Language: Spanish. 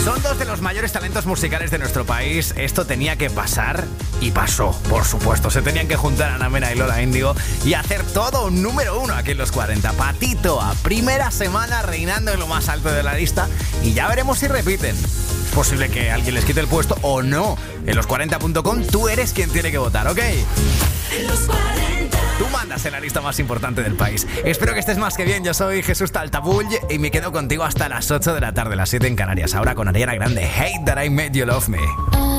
Son dos de los mayores talentos musicales de nuestro país. Esto tenía que pasar y pasó, por supuesto. Se tenían que juntar Ana Mena y Lola Índigo y hacer todo un número uno aquí en los 40. Patito, a primera semana reinando en lo más alto de la lista y ya veremos si repiten. Es posible que alguien les quite el puesto o no. En los40.com tú eres quien tiene que votar, ¿ok? En los 40. Tú mandas en la lista más importante del país. Espero que estés más que bien. Yo soy Jesús Taltabull y me quedo contigo hasta las 8 de la tarde, las 7 en Canarias. Ahora con Ariana Grande, Hate That I Made You Love Me.